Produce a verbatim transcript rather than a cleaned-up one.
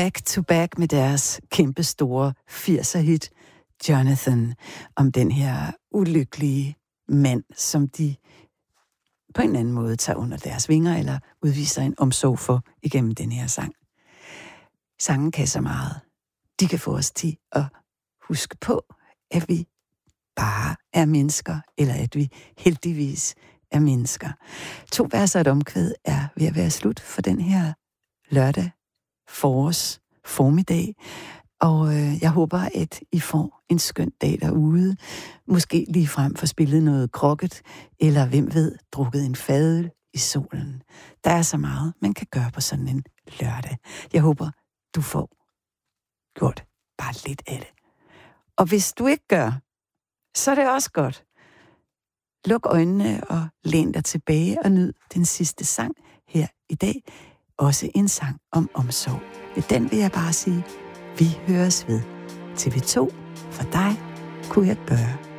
back to back med deres kæmpe store firser-hit, Jonathan, om den her ulykkelige mand, som de på en eller anden måde tager under deres vinger, eller udviser en omsorg for igennem den her sang. Sangen kan så meget. De kan få os til at huske på, at vi bare er mennesker, eller at vi heldigvis er mennesker. To vers og et omkvæd er ved at være slut for den her lørdag forårs formiddag. Og øh, jeg håber, at I får en skøn dag derude. Måske lige frem for spillet noget krokket, eller hvem ved, drukket en fadøl i solen. Der er så meget, man kan gøre på sådan en lørdag. Jeg håber, du får gjort bare lidt af det. Og hvis du ikke gør, så er det også godt. Luk øjnene og læn dig tilbage og nyd den sidste sang her i dag. Også en sang om omsorg. Ved den vil jeg bare sige, vi høres ved. T V to, for dig kunne jeg gøre